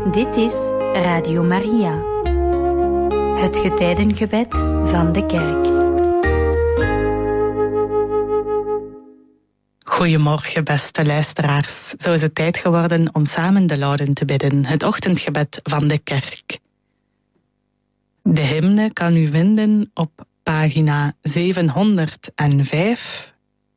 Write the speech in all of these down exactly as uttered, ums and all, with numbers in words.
Dit is Radio Maria, het getijdengebed van de kerk. Goedemorgen, beste luisteraars. Zo is het tijd geworden om samen de Lauden te bidden, het ochtendgebed van de kerk. De hymne kan u vinden op pagina zevenhonderdvijf.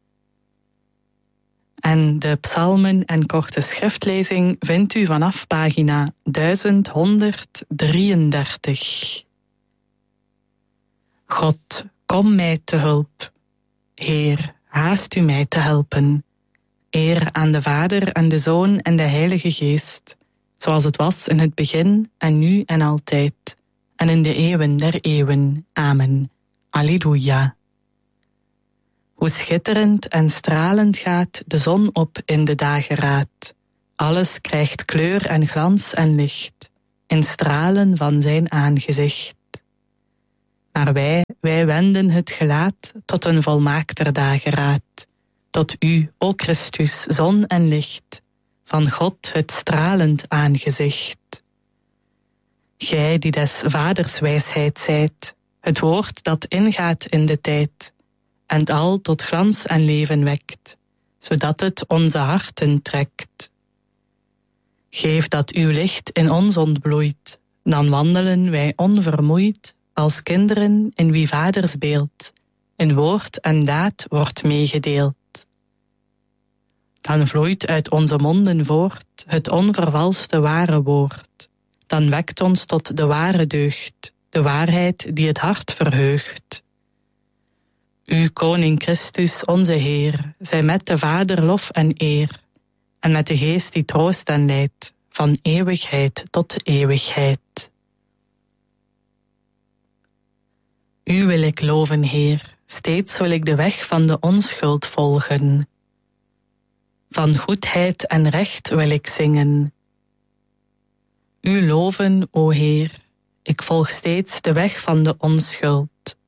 En de psalmen en korte schriftlezing vindt u vanaf pagina duizend honderddrieëndertig. God, kom mij te hulp. Heer, haast u mij te helpen. Eer aan de Vader en de Zoon en de Heilige Geest, zoals het was in het begin en nu en altijd, en in de eeuwen der eeuwen. Amen. Alleluia. Hoe schitterend en stralend gaat de zon op in de dageraad. Alles krijgt kleur en glans en licht, in stralen van zijn aangezicht. Maar wij, wij wenden het gelaat tot een volmaakter dageraad, tot u, o Christus, zon en licht, van God het stralend aangezicht. Gij die des vaders wijsheid zijt, het woord dat ingaat in de tijd, en al tot glans en leven wekt, zodat het onze harten trekt. Geef dat uw licht in ons ontbloeit, dan wandelen wij onvermoeid, als kinderen in wie vaders beeld, in woord en daad wordt meegedeeld. Dan vloeit uit onze monden voort het onvervalste ware woord, dan wekt ons tot de ware deugd, de waarheid die het hart verheugt. U, Koning Christus, onze Heer, zij met de Vader lof en eer, en met de Geest die troost en leidt, van eeuwigheid tot eeuwigheid. U wil ik loven, Heer, steeds wil ik de weg van de onschuld volgen. Van goedheid en recht wil ik zingen. U loven, o Heer, ik volg steeds de weg van de onschuld.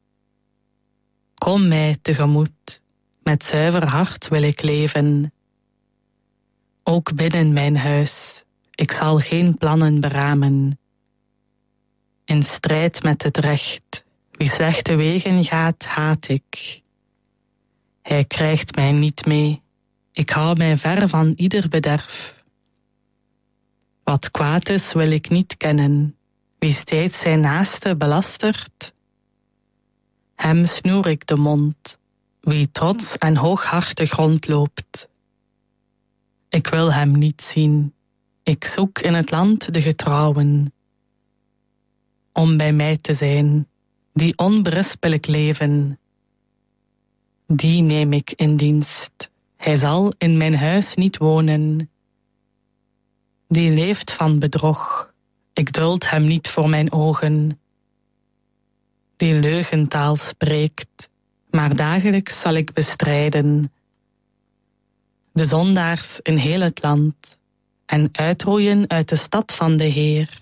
Kom mij tegemoet, met zuiver hart wil ik leven. Ook binnen mijn huis, ik zal geen plannen beramen. In strijd met het recht, wie slechte wegen gaat, haat ik. Hij krijgt mij niet mee, ik hou mij ver van ieder bederf. Wat kwaad is, wil ik niet kennen, wie steeds zijn naaste belastert. Hem snoer ik de mond, wie trots en hooghartig rondloopt. Ik wil hem niet zien, ik zoek in het land de getrouwen. Om bij mij te zijn, die onberispelijk leven. Die neem ik in dienst, hij zal in mijn huis niet wonen. Die leeft van bedrog, ik duld hem niet voor mijn ogen. Die leugentaal spreekt, maar dagelijks zal ik bestrijden. De zondaars in heel het land, en uitroeien uit de stad van de Heer.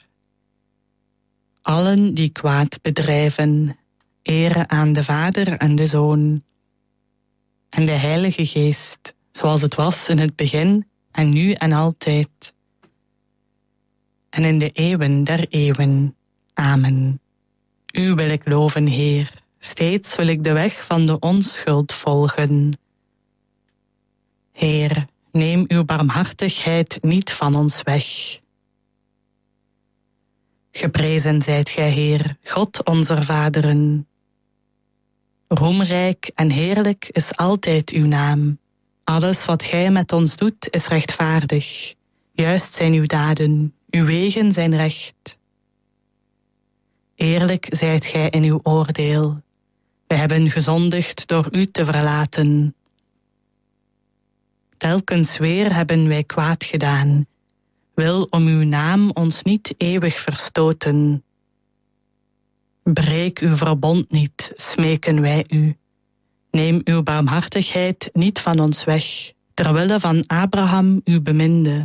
Allen die kwaad bedrijven, ere aan de Vader en de Zoon. En de Heilige Geest, zoals het was in het begin, en nu en altijd. En in de eeuwen der eeuwen. Amen. U wil ik loven, Heer, steeds wil ik de weg van de onschuld volgen. Heer, neem uw barmhartigheid niet van ons weg. Geprezen zijt gij, Heer, God onze vaderen. Roemrijk en heerlijk is altijd uw naam. Alles wat gij met ons doet is rechtvaardig. Juist zijn uw daden, uw wegen zijn recht. Eerlijk zijt gij in uw oordeel. Wij hebben gezondigd door u te verlaten. Telkens weer hebben wij kwaad gedaan. Wil om uw naam ons niet eeuwig verstoten. Breek uw verbond niet, smeken wij u. Neem uw barmhartigheid niet van ons weg, terwille van Abraham uw beminde.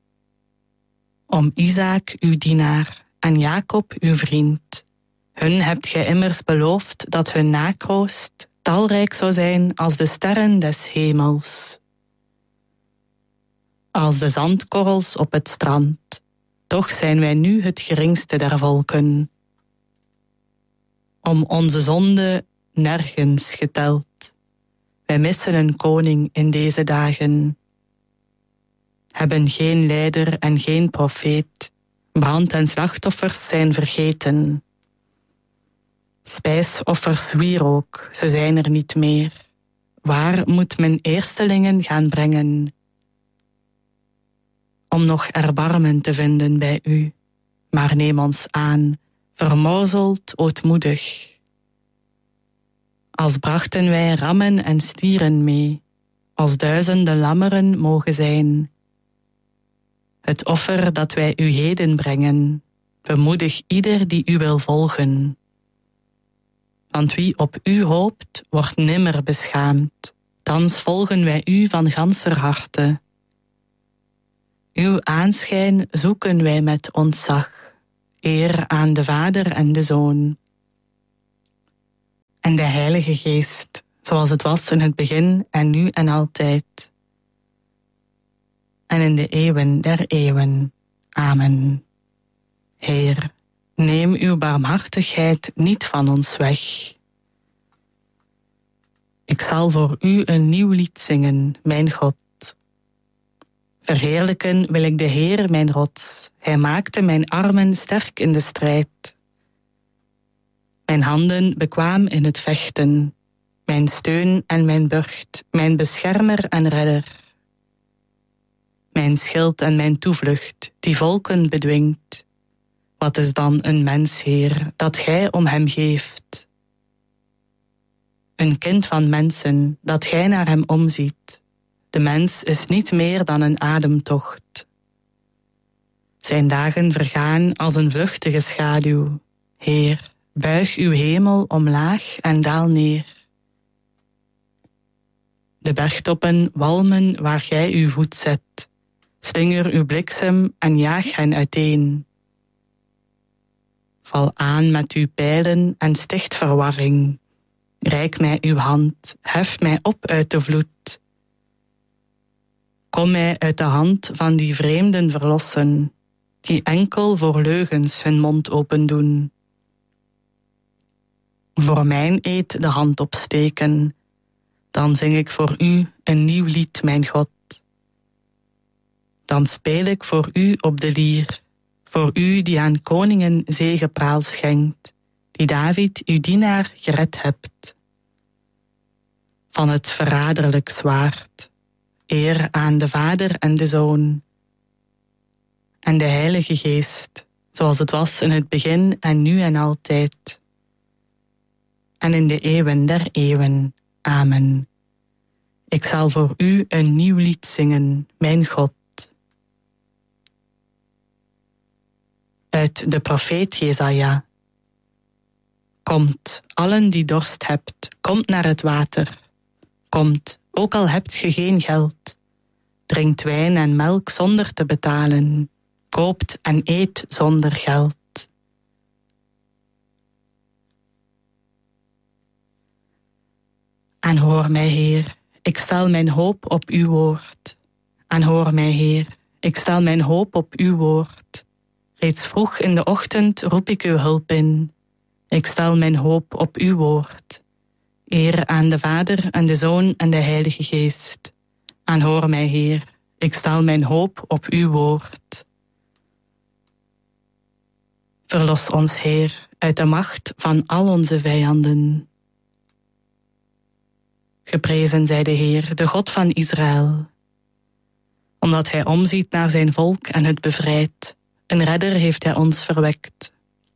Om Isaak uw dienaar en Jacob uw vriend. Hun hebt gij immers beloofd dat hun nakroost talrijk zou zijn als de sterren des hemels. Als de zandkorrels op het strand. Toch zijn wij nu het geringste der volken. Om onze zonde nergens geteld. Wij missen een koning in deze dagen. Hebben geen leider en geen profeet. Brand- en slachtoffers zijn vergeten. Spijsoffers wierook, ze zijn er niet meer. Waar moet men eerstelingen gaan brengen? Om nog erbarmen te vinden bij u. Maar neem ons aan, vermorzeld, ootmoedig. Als brachten wij rammen en stieren mee, als duizenden lammeren mogen zijn. Het offer dat wij u heden brengen, bemoedig ieder die u wil volgen. Want wie op u hoopt, wordt nimmer beschaamd. Thans volgen wij u van ganser harte. Uw aanschijn zoeken wij met ontzag, eer aan de Vader en de Zoon. En de Heilige Geest, zoals het was in het begin en nu en altijd. En in de eeuwen der eeuwen. Amen. Heer, neem uw barmhartigheid niet van ons weg. Ik zal voor u een nieuw lied zingen, mijn God. Verheerlijken wil ik de Heer, mijn rots. Hij maakte mijn armen sterk in de strijd. Mijn handen bekwaam in het vechten. Mijn steun en mijn burcht, mijn beschermer en redder. Mijn schild en mijn toevlucht, die volken bedwingt. Wat is dan een mens, Heer, dat gij om hem geeft? Een kind van mensen, dat gij naar hem omziet. De mens is niet meer dan een ademtocht. Zijn dagen vergaan als een vluchtige schaduw. Heer, buig uw hemel omlaag en daal neer. De bergtoppen walmen waar gij uw voet zet. Slinger uw bliksem en jaag hen uiteen. Val aan met uw pijlen en sticht verwarring. Reik mij uw hand, hef mij op uit de vloed. Kom mij uit de hand van die vreemden verlossen, die enkel voor leugens hun mond opendoen. Voor mijn eed de hand opsteken, dan zing ik voor u een nieuw lied, mijn God. Dan speel ik voor u op de lier, voor u die aan koningen zegepraal schenkt, die David, uw dienaar, gered hebt. Van het verraderlijk zwaard, eer aan de Vader en de Zoon. En de Heilige Geest, zoals het was in het begin en nu en altijd. En in de eeuwen der eeuwen. Amen. Ik zal voor u een nieuw lied zingen, mijn God. Uit de profeet Jesaja. Komt, allen die dorst hebt, komt naar het water. Komt, ook al hebt ge geen geld. Drinkt wijn en melk zonder te betalen. Koopt en eet zonder geld. En hoor mij, Heer, ik stel mijn hoop op uw woord. En hoor mij, Heer, ik stel mijn hoop op uw woord. Reeds vroeg in de ochtend roep ik uw hulp in. Ik stel mijn hoop op uw woord. Eer aan de Vader en de Zoon en de Heilige Geest. En hoor mij, Heer, ik stel mijn hoop op uw woord. Verlos ons, Heer, uit de macht van al onze vijanden. Geprezen zij de Heer, de God van Israël. Omdat hij omziet naar zijn volk en het bevrijdt. Een redder heeft hij ons verwekt.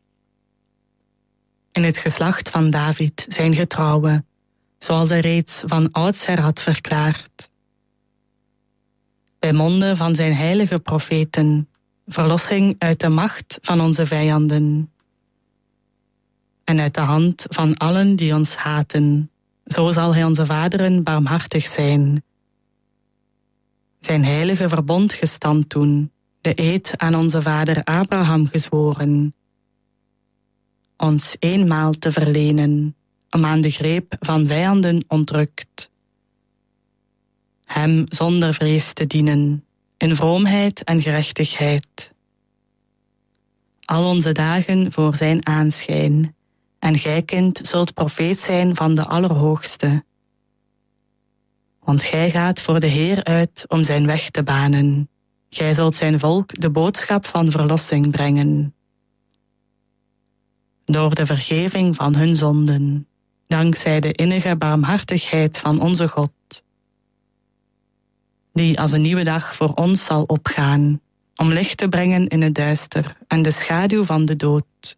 In het geslacht van David zijn getrouwe, zoals hij reeds van oudsher had verklaard. Bij monden van zijn heilige profeten, verlossing uit de macht van onze vijanden. En uit de hand van allen die ons haten, zo zal hij onze vaderen barmhartig zijn. Zijn heilige verbond gestand doen, de eed aan onze vader Abraham gezworen. Ons eenmaal te verlenen, om aan de greep van vijanden ontrukt. Hem zonder vrees te dienen, in vroomheid en gerechtigheid. al onze dagen voor zijn aanschijn, en gij, kind, zult profeet zijn van de Allerhoogste. Want gij gaat voor de Heer uit om zijn weg te banen. Gij zult zijn volk de boodschap van verlossing brengen. Door de vergeving van hun zonden, dankzij de innige barmhartigheid van onze God, die als een nieuwe dag voor ons zal opgaan, om licht te brengen in het duister en de schaduw van de dood,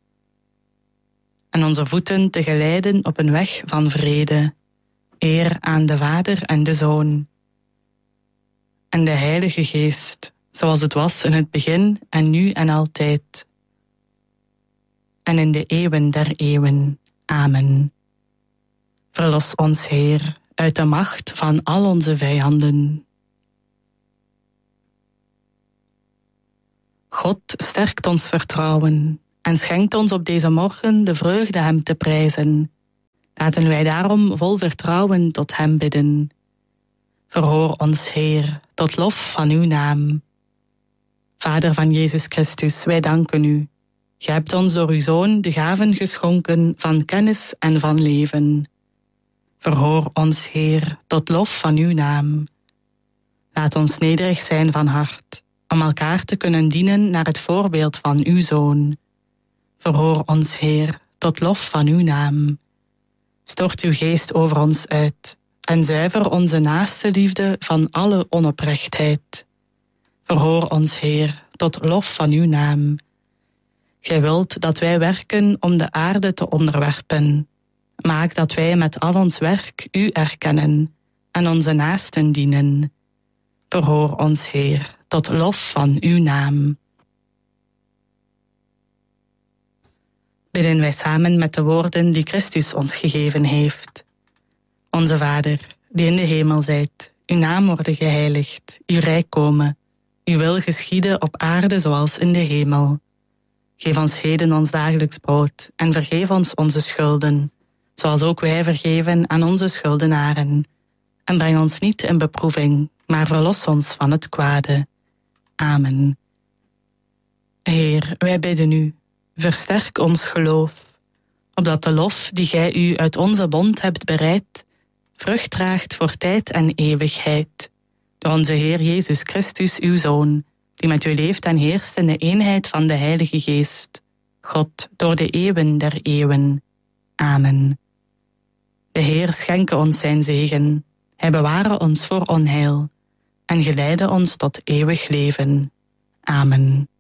en onze voeten te geleiden op een weg van vrede, eer aan de Vader en de Zoon en de Heilige Geest, zoals het was in het begin en nu en altijd, en in de eeuwen der eeuwen. Amen. Verlos ons, Heer, uit de macht van al onze vijanden. God sterkt ons vertrouwen en schenkt ons op deze morgen de vreugde hem te prijzen. Laten wij daarom vol vertrouwen tot hem bidden. Verhoor ons, Heer, tot lof van uw naam. Vader van Jezus Christus, wij danken u. Gij hebt ons door uw Zoon de gaven geschonken van kennis en van leven. Verhoor ons, Heer, tot lof van uw naam. Laat ons nederig zijn van hart, om elkaar te kunnen dienen naar het voorbeeld van uw Zoon. Verhoor ons, Heer, tot lof van uw naam. Stort uw geest over ons uit en zuiver onze naaste liefde van alle onoprechtheid. Verhoor ons, Heer, tot lof van uw naam. Gij wilt dat wij werken om de aarde te onderwerpen. Maak dat wij met al ons werk u erkennen en onze naasten dienen. Verhoor ons, Heer, tot lof van uw naam. Bidden wij samen met de woorden die Christus ons gegeven heeft. Onze Vader, die in de hemel zijt, uw naam worden geheiligd, uw rijk komen, uw wil geschieden op aarde zoals in de hemel. Geef ons heden ons dagelijks brood en vergeef ons onze schulden, zoals ook wij vergeven aan onze schuldenaren. En breng ons niet in beproeving, maar verlos ons van het kwade. Amen. Heer, wij bidden u, versterk ons geloof, opdat de lof die gij u uit onze bond hebt bereid, vrucht draagt voor tijd en eeuwigheid. Door onze Heer Jezus Christus, uw Zoon, die met u leeft en heerst in de eenheid van de Heilige Geest, God, door de eeuwen der eeuwen. Amen. De Heer schenke ons zijn zegen, hij beware ons voor onheil en geleide ons tot eeuwig leven. Amen.